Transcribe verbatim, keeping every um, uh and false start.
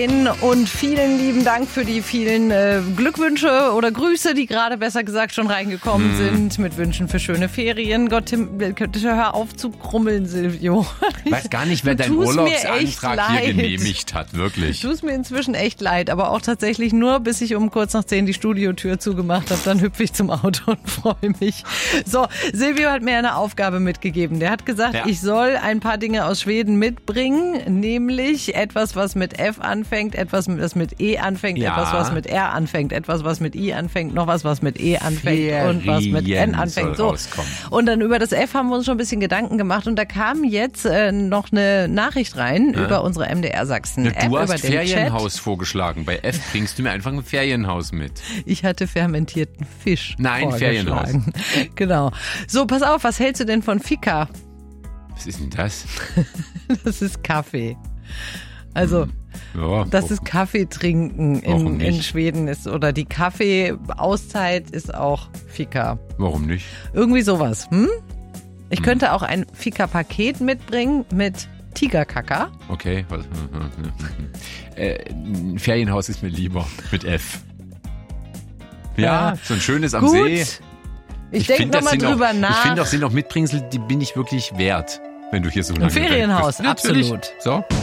Und vielen lieben Dank für die vielen äh, Glückwünsche oder Grüße, die gerade besser gesagt schon reingekommen hm. sind, mit Wünschen für schöne Ferien. Gott, Tim, hör auf zu krummeln, Silvio. Ich weiß gar nicht, wer deinen Urlaubsantrag hier genehmigt hat, wirklich. Tut mir inzwischen echt leid, aber auch tatsächlich nur, bis ich um kurz nach zehn die Studiotür zugemacht habe, dann hüpfe ich zum Auto und freue mich. So, Silvio hat mir eine Aufgabe mitgegeben. Der hat gesagt, ja. ich soll ein paar Dinge aus Schweden mitbringen, nämlich etwas, was mit F anfängt. Etwas, was mit E anfängt, ja. etwas, was mit R anfängt, etwas, was mit I anfängt, noch was, was mit E anfängt Ferien und was mit N anfängt. So. Und dann über das F haben wir uns schon ein bisschen Gedanken gemacht und da kam jetzt äh, noch eine Nachricht rein ja. über unsere M D R Sachsen ja, App. Du hast über den Ferienhaus Chat. vorgeschlagen. Bei F bringst du mir einfach ein Ferienhaus mit. Ich hatte fermentierten Fisch Nein, Ferienhaus. Genau. So, pass auf, was hältst du denn von Fika? Was ist denn das? Das ist Kaffee. Also, ja, das auch, ist Kaffee trinken in, in Schweden ist oder die Kaffeeauszeit ist auch Fika. Warum nicht? Irgendwie sowas. Hm? Ich hm. könnte auch ein Fika-Paket mitbringen mit Tigerkaka. Okay. äh, ein Ferienhaus ist mir lieber mit F. Ja, ja. So ein schönes am Gut. See. Ich, ich denke nochmal drüber auch, nach. Ich finde auch, sind noch Mitbringsel, die bin ich wirklich wert, wenn du hier so lange ein Ferienhaus, bist. Natürlich. Absolut. So.